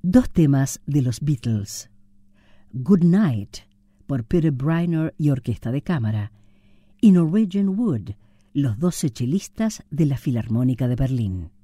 Dos temas de los Beatles: Good Night, por Peter Briner y Orquesta de Cámara, y Norwegian Wood, los 12 chelistas de la Filarmónica de Berlín.